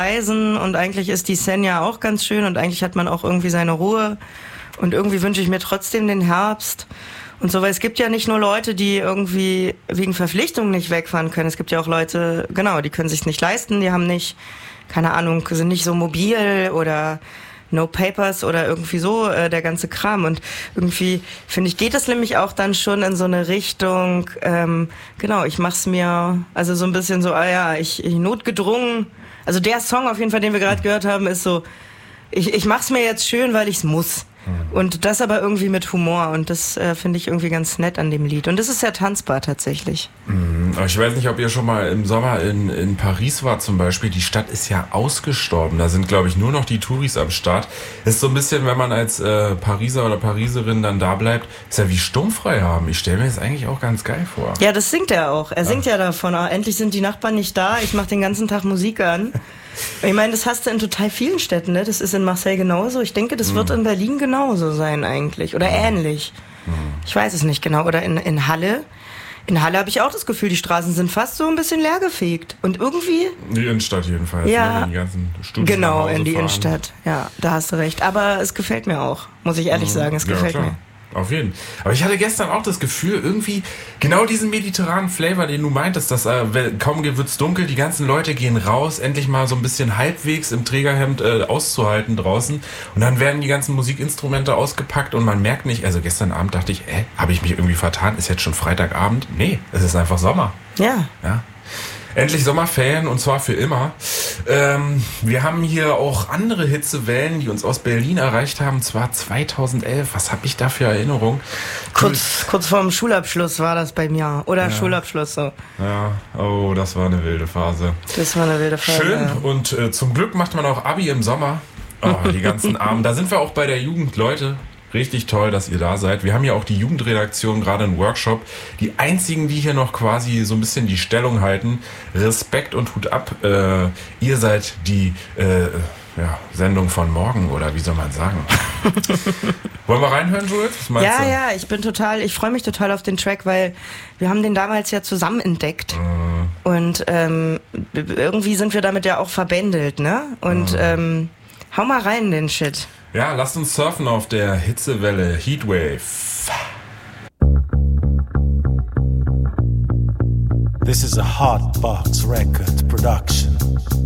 reisen und eigentlich ist die Szene ja auch ganz schön und eigentlich hat man auch irgendwie seine Ruhe und irgendwie wünsche ich mir trotzdem den Herbst und so, weil es gibt ja nicht nur Leute, die irgendwie wegen Verpflichtungen nicht wegfahren können, es gibt ja auch Leute, genau, die können sich nicht leisten, die haben nicht, keine Ahnung, sind nicht so mobil oder No Papers oder irgendwie so, der ganze Kram. Und irgendwie, finde ich, geht das nämlich auch dann schon in so eine Richtung, genau, ich mach's mir, also so ein bisschen so, ich notgedrungen. Also der Song auf jeden Fall, den wir gerade gehört haben, ist so, ich mach's mir jetzt schön, weil ich's muss. Und das aber irgendwie mit Humor und das finde ich irgendwie ganz nett an dem Lied. Und das ist sehr tanzbar tatsächlich. Aber ich weiß nicht, ob ihr schon mal im Sommer in Paris wart zum Beispiel. Die Stadt ist ja ausgestorben. Da sind, glaube ich, nur noch die Touris am Start. Ist so ein bisschen, wenn man als Pariser oder Pariserin dann da bleibt, ist ja wie sturmfrei haben. Ich stelle mir das eigentlich auch ganz geil vor. Ja, das singt er auch. Er singt ja davon, endlich sind die Nachbarn nicht da, ich mache den ganzen Tag Musik an. Ich meine, das hast du in total vielen Städten, ne? Das ist in Marseille genauso. Ich denke, das wird in Berlin genauso sein eigentlich. Oder ähnlich. Ich weiß es nicht genau. Oder in Halle. In Halle habe ich auch das Gefühl, die Straßen sind fast so ein bisschen leergefegt. Und irgendwie... Die Innenstadt jedenfalls. Ja, die ganzen Stunden genau, in die Innenstadt. Ja, da hast du recht. Aber es gefällt mir auch, muss ich ehrlich sagen. Es gefällt mir. Auf jeden Fall. Aber ich hatte gestern auch das Gefühl, irgendwie genau diesen mediterranen Flavor, den du meintest, dass kaum wird's dunkel, die ganzen Leute gehen raus, endlich mal so ein bisschen halbwegs im Trägerhemd auszuhalten draußen und dann werden die ganzen Musikinstrumente ausgepackt und man merkt nicht, also gestern Abend dachte ich, habe ich mich irgendwie vertan, ist jetzt schon Freitagabend? Nee, es ist einfach Sommer. Ja. Endlich Sommerferien und zwar für immer. Wir haben hier auch andere Hitzewellen, die uns aus Berlin erreicht haben, und zwar 2011. Was habe ich da für Erinnerungen? Kurz vorm Schulabschluss war das bei mir. Oder Schulabschluss so. Ja, oh, das war eine wilde Phase. Schön. Ja. Und zum Glück macht man auch Abi im Sommer. Oh, die ganzen Armen. Da sind wir auch bei der Jugend, Leute. Richtig toll, dass ihr da seid. Wir haben ja auch die Jugendredaktion, gerade einen Workshop. Die einzigen, die hier noch quasi so ein bisschen die Stellung halten. Respekt und Hut ab. Ihr seid die Sendung von morgen, oder wie soll man sagen? Wollen wir reinhören, Jules? Was meinst du? Ja, ich freue mich total auf den Track, weil wir haben den damals ja zusammen entdeckt. Und irgendwie sind wir damit ja auch verbändelt, ne? Und hau mal rein in den Shit. Ja, lasst uns surfen auf der Hitzewelle Heatwave. This is a Hotbox Record production.